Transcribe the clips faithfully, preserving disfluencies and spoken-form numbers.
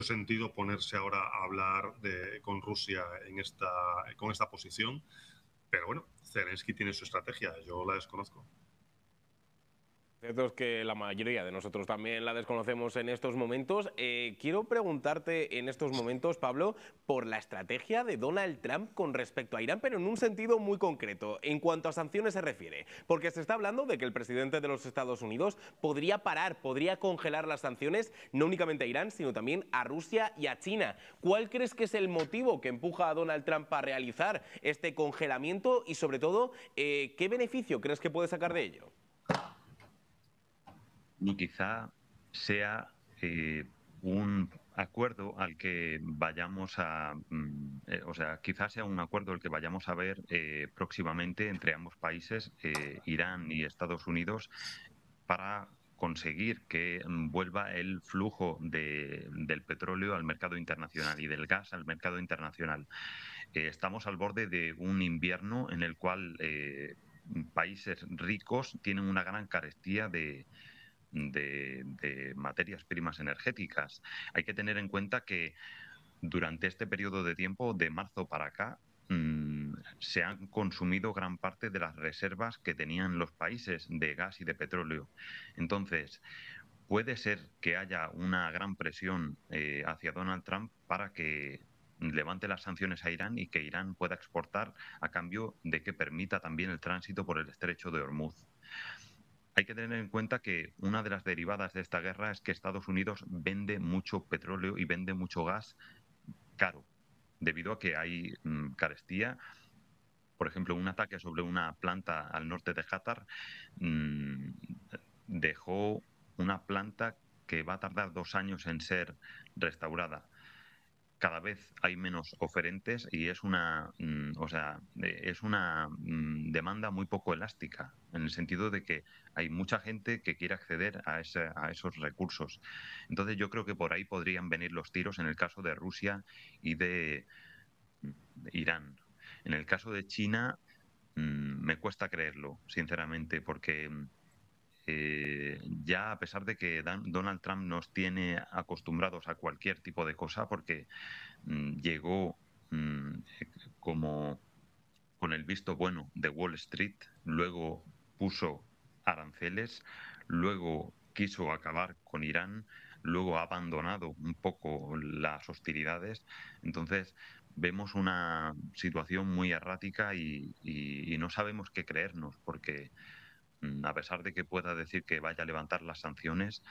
sentido ponerse ahora a hablar de, con Rusia en esta, con esta posición, pero bueno, Zelensky tiene su estrategia, yo la desconozco. Cierto es que la mayoría de nosotros también la desconocemos en estos momentos. Eh, quiero preguntarte en estos momentos, Pablo, por la estrategia de Donald Trump con respecto a Irán, pero en un sentido muy concreto, en cuanto a sanciones se refiere. Porque se está hablando de que el presidente de los Estados Unidos podría parar, podría congelar las sanciones, no únicamente a Irán, sino también a Rusia y a China. ¿Cuál crees que es el motivo que empuja a Donald Trump a realizar este congelamiento y, sobre todo, eh, qué beneficio crees que puede sacar de ello? Y quizá sea eh, un acuerdo al que vayamos a, mm, eh, o sea, quizás sea un acuerdo al que vayamos a ver eh, próximamente entre ambos países, eh, Irán y Estados Unidos, para conseguir que mm, vuelva el flujo de- del petróleo al mercado internacional y del gas al mercado internacional. Eh, estamos al borde de un invierno en el cual eh, países ricos tienen una gran carestía de de, de materias primas energéticas. Hay que tener en cuenta que durante este periodo de tiempo, de marzo para acá, mm, se han consumido gran parte de las reservas que tenían los países de gas y de petróleo. Entonces, puede ser que haya una gran presión eh, hacia Donald Trump para que levante las sanciones a Irán y que Irán pueda exportar a cambio de que permita también el tránsito por el estrecho de Hormuz. Hay que tener en cuenta que una de las derivadas de esta guerra es que Estados Unidos vende mucho petróleo y vende mucho gas caro, debido a que hay mm, carestía. Por ejemplo, un ataque sobre una planta al norte de Qatar mm, dejó una planta que va a tardar dos años en ser restaurada. Cada vez hay menos oferentes y es una, mm, o sea, eh, es una mm, demanda muy poco elástica, en el sentido de que hay mucha gente que quiere acceder a, ese- a esos recursos. Entonces yo creo que por ahí podrían venir los tiros en el caso de Rusia y de, mm, de Irán. En el caso de China, mm, me cuesta creerlo, sinceramente, porque mm, eh, ya a pesar de que Dan- Donald Trump nos tiene acostumbrados a cualquier tipo de cosa, porque mm, llegó mm, como con el visto bueno de Wall Street, luego puso aranceles, luego quiso acabar con Irán, luego ha abandonado un poco las hostilidades. Entonces, vemos una situación muy errática y, y- y no sabemos qué creernos, porque mm, a pesar de que pueda decir que vaya a levantar las sanciones,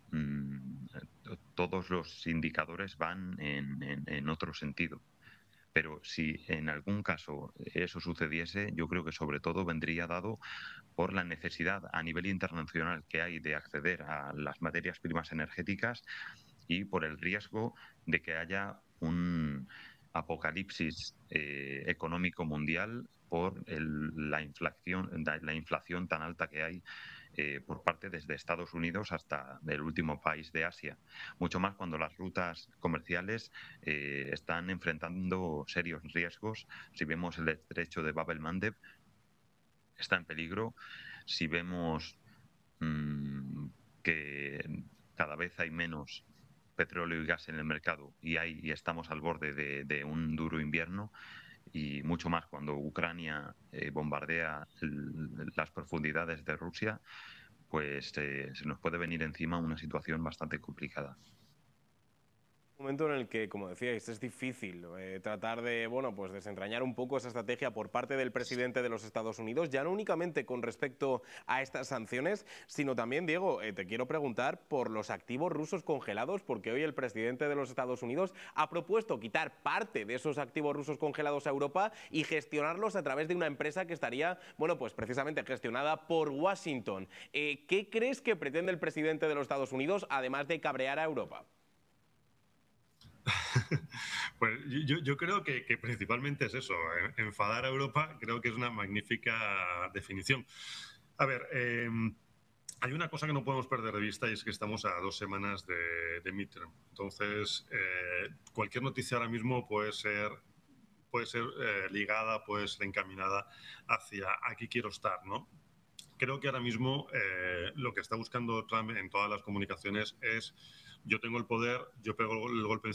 mm, to- todos los indicadores van en, en- en otro sentido. Pero si en algún caso eso sucediese, yo creo que sobre todo vendría dado por la necesidad a nivel internacional que hay de acceder a las materias primas energéticas y por el riesgo de que haya un apocalipsis eh, económico mundial por el- la inflación, la, la inflación tan alta que hay eh, por parte desde Estados Unidos hasta el último país de Asia. Mucho más cuando las rutas comerciales eh, están enfrentando serios riesgos. Si vemos el estrecho de Bab el-Mandeb, está en peligro. Si vemos mm, que cada vez hay menos petróleo y gas en el mercado y, hay, y estamos al borde de, de un duro invierno, y mucho más cuando Ucrania eh, bombardea el- las profundidades de Rusia, pues eh, se nos puede venir encima una situación bastante complicada. Un momento en el que, como decíais, es difícil eh, tratar de, bueno, pues desentrañar un poco esa estrategia por parte del presidente de los Estados Unidos, ya no únicamente con respecto a estas sanciones, sino también, Diego, eh, te quiero preguntar por los activos rusos congelados, porque hoy el presidente de los Estados Unidos ha propuesto quitar parte de esos activos rusos congelados a Europa y gestionarlos a través de una empresa que estaría, bueno, pues precisamente gestionada por Washington. Eh, ¿Qué crees que pretende el presidente de los Estados Unidos, además de cabrear a Europa? Pues yo, yo creo que, que principalmente es eso, eh, enfadar a Europa creo que es una magnífica definición. A ver, eh, hay una cosa que no podemos perder de vista y es que estamos a dos semanas de, de midterm. Entonces, eh, cualquier noticia ahora mismo puede ser, puede ser eh, ligada, puede ser encaminada hacia aquí quiero estar, ¿no? Creo que ahora mismo eh, lo que está buscando Trump en todas las comunicaciones es yo tengo el poder, yo pego el golpe